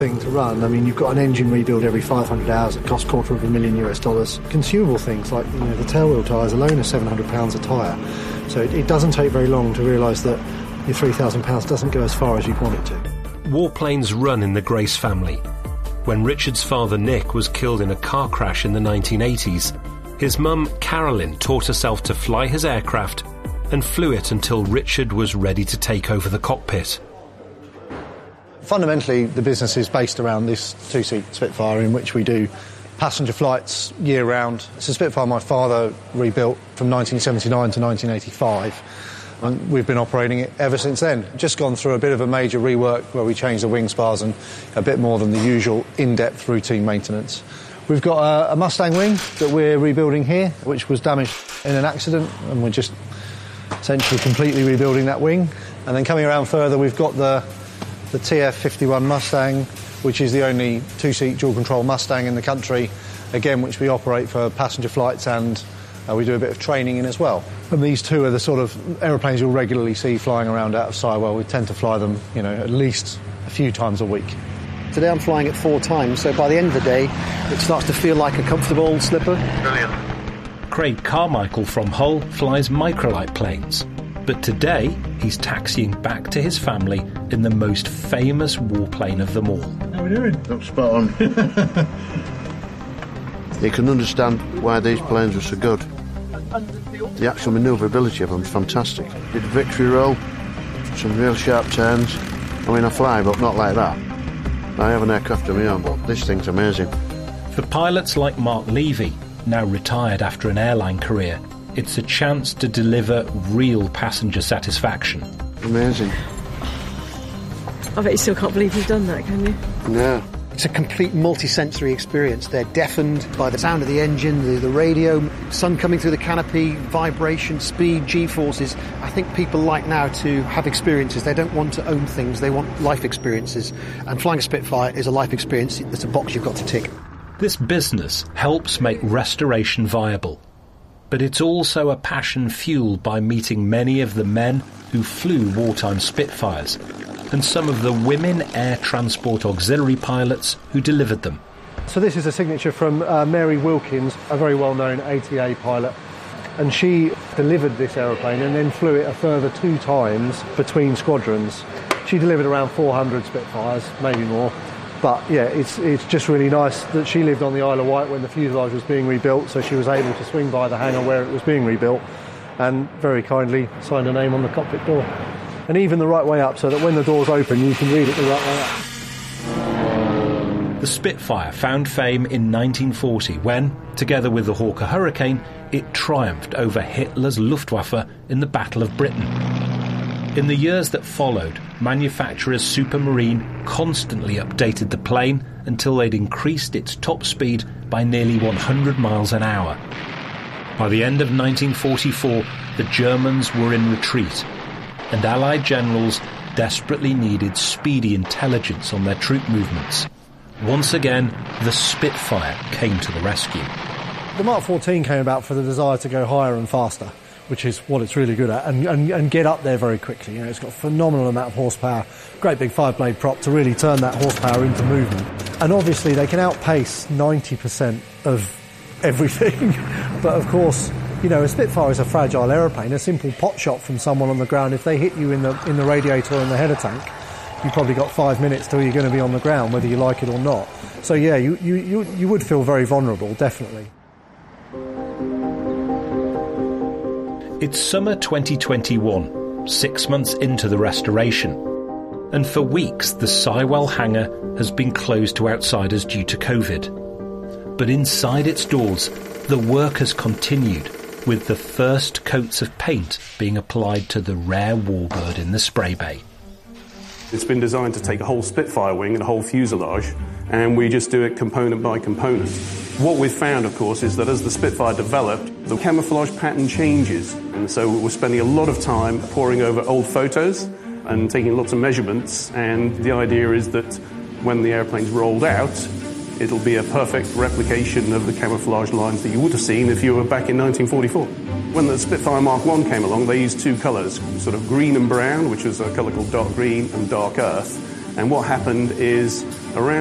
thing to run. I mean, you've got an engine rebuild every 500 hours. It costs $250,000. Consumable things like, the tailwheel tyres alone are £700 a tyre. So it doesn't take very long to realise that your £3,000 doesn't go as far as you'd want it to. Warplanes run in the Grace family. When Richard's father Nick was killed in a car crash in the 1980s, his mum Carolyn taught herself to fly his aircraft and flew it until Richard was ready to take over the cockpit. Fundamentally, the business is based around this two-seat Spitfire in which we do passenger flights year-round. It's a Spitfire my father rebuilt from 1979 to 1985, and we've been operating it ever since then. Just gone through a bit of a major rework where we changed the wing spars and a bit more than the usual in-depth routine maintenance. We've got a Mustang wing that we're rebuilding here, which was damaged in an accident, and we're just essentially completely rebuilding that wing. And then coming around further, we've got the TF51 Mustang, which is the only two-seat dual-control Mustang in the country, again, which we operate for passenger flights, and we do a bit of training in as well. And these two are the sort of aeroplanes you'll regularly see flying around out of Sywell. We tend to fly them, at least a few times a week. Today I'm flying it 4 times, so by the end of the day, it starts to feel like a comfortable old slipper. Brilliant. Craig Carmichael from Hull flies microlight planes. But today, he's taxiing back to his family in the most famous warplane of them all. How are we doing? Looks spot on. You can understand why these planes were so good. The actual manoeuvrability of them is fantastic. Did a victory roll, some real sharp turns. I mean, I fly, but not like that. I have an aircraft of my own, but this thing's amazing. For pilots like Mark Levy, now retired after an airline career, it's a chance to deliver real passenger satisfaction. Amazing. I bet you still can't believe you've done that, can you? No. It's a complete multi-sensory experience. They're deafened by the sound of the engine, the radio, sun coming through the canopy, vibration, speed, G-forces. I think people like now to have experiences. They don't want to own things, they want life experiences. And flying a Spitfire is a life experience. It's a box you've got to tick. This business helps make restoration viable. But it's also a passion fueled by meeting many of the men who flew wartime Spitfires and some of the women air transport auxiliary pilots who delivered them. So this is a signature from Mary Wilkins, a very well-known ATA pilot, and she delivered this aeroplane and then flew it a further 2 times between squadrons. She delivered around 400 Spitfires, maybe more. But yeah, it's just really nice that she lived on the Isle of Wight when the fuselage was being rebuilt, so she was able to swing by the hangar where it was being rebuilt and very kindly signed her name on the cockpit door. And even the right way up, so that when the doors open you can read it the right way up. The Spitfire found fame in 1940 when, together with the Hawker Hurricane, it triumphed over Hitler's Luftwaffe in the Battle of Britain. In the years that followed, manufacturers Supermarine constantly updated the plane until they'd increased its top speed by nearly 100 miles an hour. By the end of 1944, the Germans were in retreat, and Allied generals desperately needed speedy intelligence on their troop movements. Once again, the Spitfire came to the rescue. The Mark 14 came about for the desire to go higher and faster, which is what it's really good at, and get up there very quickly. It's got a phenomenal amount of horsepower, great big 5-blade prop to really turn that horsepower into movement. And obviously they can outpace 90% of everything. But of course, a Spitfire is a fragile aeroplane. A simple pot shot from someone on the ground, if they hit you in the radiator or in the header tank, you've probably got 5 minutes till you're going to be on the ground, whether you like it or not. So yeah, you would feel very vulnerable, definitely. It's summer 2021, 6 months into the restoration. And for weeks, the Sywell hangar has been closed to outsiders due to COVID. But inside its doors, the work has continued, with the first coats of paint being applied to the rare warbird in the spray bay. It's been designed to take a whole Spitfire wing and a whole fuselage, and we just do it component by component. What we've found, of course, is that as the Spitfire developed, the camouflage pattern changes. And so we're spending a lot of time poring over old photos and taking lots of measurements, and the idea is that when the airplane's rolled out, it'll be a perfect replication of the camouflage lines that you would have seen if you were back in 1944. When the Spitfire Mark I came along, they used 2 colours, green and brown, which was a colour called dark green, and dark earth. And what happened is around